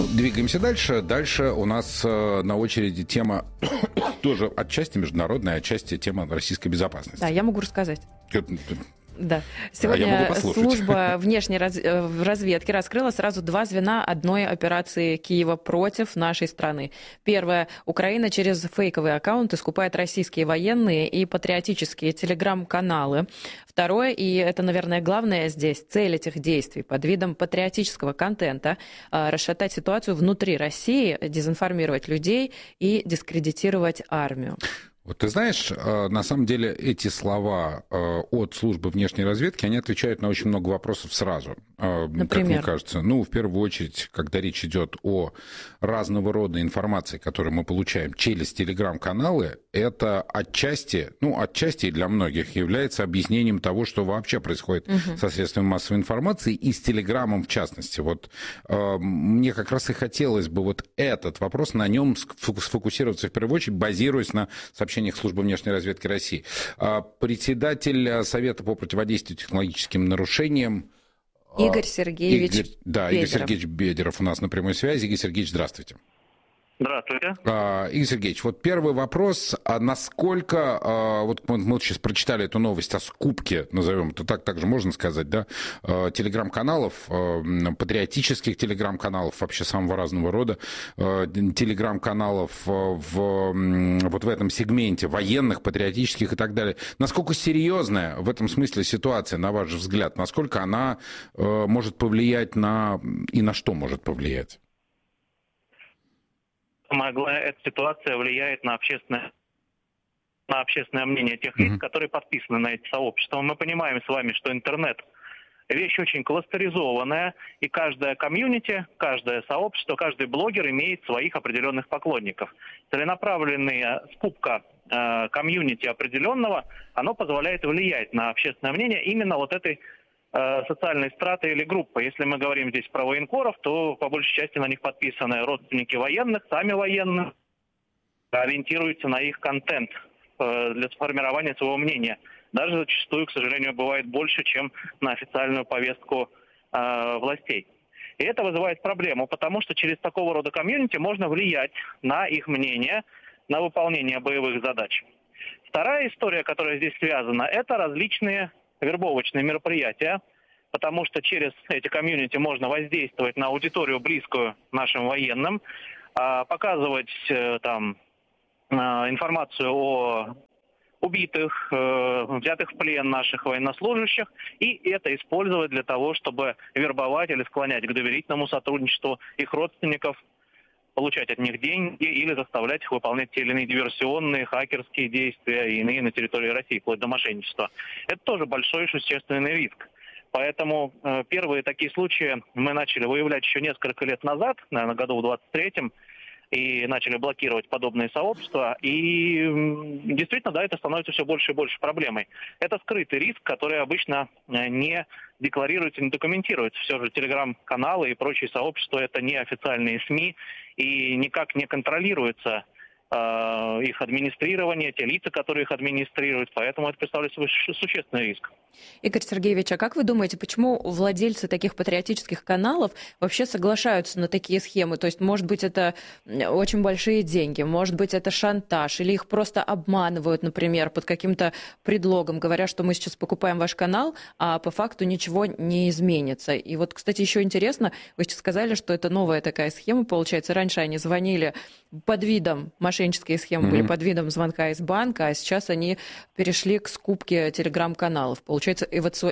Двигаемся дальше. Дальше у нас на очереди тема тоже отчасти международная, отчасти тема российской безопасности. Да, я могу рассказать. Да. Сегодня я могу послушать. служба внешней разведки раскрыла сразу 2 звена одной операции Киева против нашей страны. Первое. Украина через фейковые аккаунты скупает российские военные и патриотические телеграм-каналы. Второе, и это, наверное, главное здесь, цель этих действий под видом патриотического контента – расшатать ситуацию внутри России, дезинформировать людей и дискредитировать армию. Вот ты знаешь, на самом деле эти слова от службы внешней разведки, они отвечают на очень много вопросов сразу. Например? Как мне кажется. Ну, в первую очередь, когда речь идет о разного рода информации, которую мы получаем через телеграм-каналы, это отчасти и для многих является объяснением того, что вообще происходит со средствами массовой информации и с телеграмом в частности. Вот мне как раз и хотелось бы вот этот вопрос, на нем сфокусироваться в первую очередь, базируясь на сообщениях службы внешней разведки России. Председатель Совета по противодействию технологическим нарушениям Игорь Сергеевич Бедеров. Игорь Сергеевич Бедеров у нас на прямой связи. Игорь Сергеевич, здравствуйте. Здравствуйте. Игорь Сергеевич, вот первый вопрос. Насколько, вот мы сейчас прочитали эту новость о скупке, назовем это так же можно сказать, да, телеграм-каналов, патриотических телеграм-каналов, вообще самого разного рода, телеграм-каналов вот в этом сегменте, военных, патриотических и так далее. Насколько серьезная в этом смысле ситуация, на ваш взгляд? Насколько она может повлиять и на что может повлиять? Самое главное, эта ситуация влияет на общественное мнение тех лиц, которые подписаны на эти сообщества. Мы понимаем с вами, что интернет – вещь очень кластеризованная, и каждое комьюнити, каждое сообщество, каждый блогер имеет своих определенных поклонников. Целенаправленная скупка комьюнити определенного, оно позволяет влиять на общественное мнение именно вот этой социальной страты или группы. Если мы говорим здесь про военкоров, то по большей части на них подписаны родственники военных, сами военные, ориентируются на их контент для сформирования своего мнения. Даже зачастую, к сожалению, бывает больше, чем на официальную повестку властей. И это вызывает проблему, потому что через такого рода комьюнити можно влиять на их мнение, на выполнение боевых задач. Вторая история, которая здесь связана, это различные вербовочные мероприятия, потому что через эти комьюнити можно воздействовать на аудиторию, близкую нашим военным, показывать там информацию о убитых, взятых в плен наших военнослужащих, и это использовать для того, чтобы вербовать или склонять к доверительному сотрудничеству их родственников, получать от них деньги или заставлять их выполнять те или иные диверсионные, хакерские действия и иные на территории России, вплоть до мошенничества. Это тоже большой существенный риск. Поэтому первые такие случаи мы начали выявлять еще несколько лет назад, наверное, году в 23-м, и начали блокировать подобные сообщества. И действительно, да, это становится все больше и больше проблемой. Это скрытый риск, который обычно не декларируется, не документируется. Все же телеграм-каналы и прочие сообщества – это не официальные СМИ, и никак не контролируется их администрирование, те лица, которые их администрируют. Поэтому это представляет собой существенный риск. Игорь Сергеевич, а как вы думаете, почему владельцы таких патриотических каналов вообще соглашаются на такие схемы? То есть, может быть, это очень большие деньги, может быть, это шантаж, или их просто обманывают, например, под каким-то предлогом, говоря, что мы сейчас покупаем ваш канал, а по факту ничего не изменится. И вот, кстати, еще интересно, вы сейчас сказали, что это новая такая схема, получается, раньше они звонили под видом, мошеннические схемы были под видом звонка из банка, а сейчас они перешли к скупке телеграм-каналов. Получается,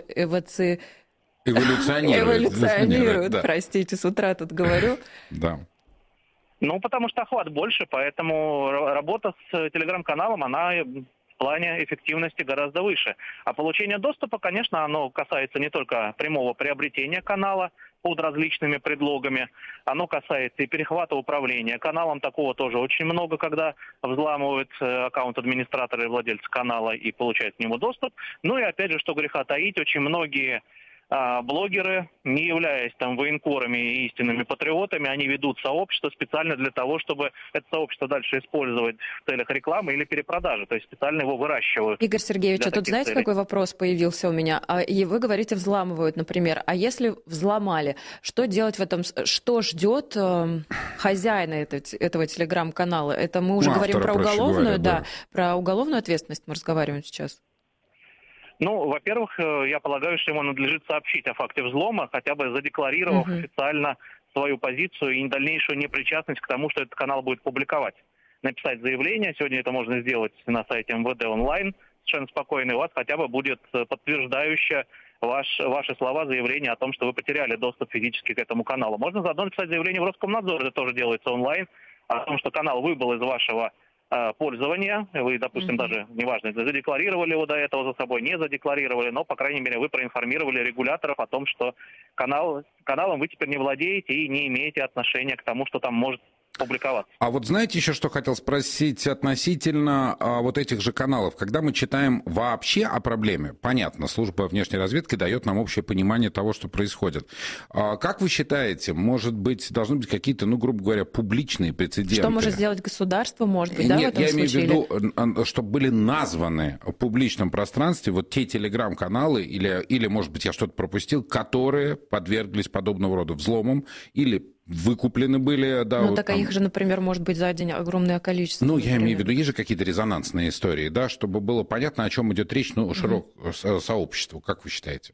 эволюционируют, да. Простите, с утра тут говорю. Да. Ну, потому что охват больше, поэтому работа с телеграм-каналом, она в плане эффективности гораздо выше. А получение доступа, конечно, оно касается не только прямого приобретения канала под различными предлогами, оно касается и перехвата управления каналом. Такого тоже очень много, когда взламывают аккаунт администратора и владельца канала и получают к нему доступ. Ну и опять же, что греха таить, очень многие блогеры, не являясь там военкорами и истинными патриотами, они ведут сообщество специально для того, чтобы это сообщество дальше использовать в целях рекламы или перепродажи, то есть специально его выращивают. Игорь Сергеевич, а тут знаете, какой вопрос появился у меня? И вы говорите, взламывают, например. А если взломали, что делать в этом? Что ждет хозяина этого телеграм-канала? Это мы уже говорим про уголовную, да, про уголовную ответственность мы разговариваем сейчас. Ну, во-первых, я полагаю, что ему надлежит сообщить о факте взлома, хотя бы задекларировав официально свою позицию и дальнейшую непричастность к тому, что этот канал будет публиковать. Написать заявление, сегодня это можно сделать на сайте МВД онлайн, совершенно спокойно, и у вас хотя бы будет подтверждающее ваши слова, заявление о том, что вы потеряли доступ физически к этому каналу. Можно заодно написать заявление в Роскомнадзор, это тоже делается онлайн, о том, что канал выбыл из вашего пользования, вы, допустим, даже, неважно, задекларировали его до этого за собой, не задекларировали, но, по крайней мере, вы проинформировали регуляторов о том, что каналом вы теперь не владеете и не имеете отношения к тому, что там может публиковаться. А вот знаете еще, что хотел спросить относительно вот этих же каналов? Когда мы читаем вообще о проблеме, понятно, служба внешней разведки дает нам общее понимание того, что происходит. Как вы считаете, может быть, должны быть какие-то, ну, грубо говоря, публичные прецеденты? Что может сделать государство, может быть, да, Нет, в этом случае? Нет, я имею в виду, чтобы были названы в публичном пространстве вот те телеграм-каналы, или, может быть, я что-то пропустил, которые подверглись подобного рода взломам или выкуплены были, да. Ну, вот так там. Их же, например, может быть за день огромное количество. Ну, например. я имею в виду, есть же какие-то резонансные истории, да, чтобы было понятно, о чем идет речь, ну, широкому сообществу, как вы считаете?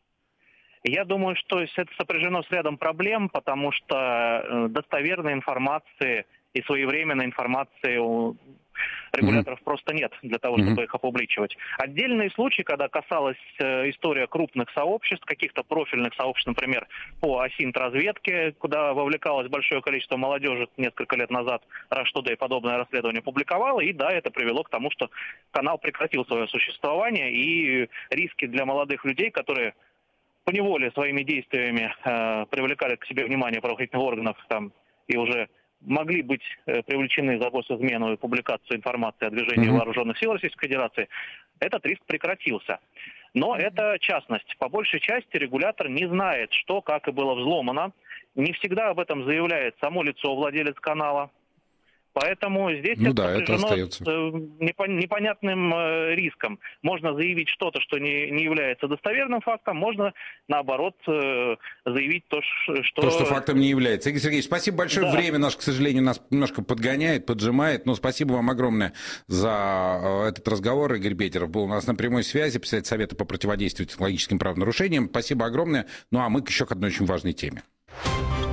Я думаю, что это сопряжено с рядом проблем, потому что достоверной информации и своевременной информации у регуляторов просто нет для того, чтобы их опубличивать. Отдельные случаи, когда касалась история крупных сообществ, каких-то профильных сообществ, например, по ОСИНТ-разведке, куда вовлекалось большое количество молодежи несколько лет назад, Rush Today подобное расследование публиковало, и да, это привело к тому, что канал прекратил свое существование, и риски для молодых людей, которые поневоле своими действиями привлекали к себе внимание правоохранительных органов там, и уже могли быть привлечены за госизмену и публикацию информации о движении вооруженных сил Российской Федерации, этот риск прекратился. Но это частность. По большей части регулятор не знает, что, как и было взломано. Не всегда об этом заявляет само лицо, владелец канала. Поэтому здесь это сопряжено с непонятным риском. Можно заявить что-то, что не является достоверным фактом, можно, наоборот, заявить то, что фактом не является. Игорь Сергеевич, спасибо большое. Да. Время наше, к сожалению, нас немножко подгоняет, поджимает. Но спасибо вам огромное за этот разговор. Игорь Бедеров был у нас на прямой связи, председатель Совета по противодействию технологическим правонарушениям. Спасибо огромное. Ну а мы еще к одной очень важной теме.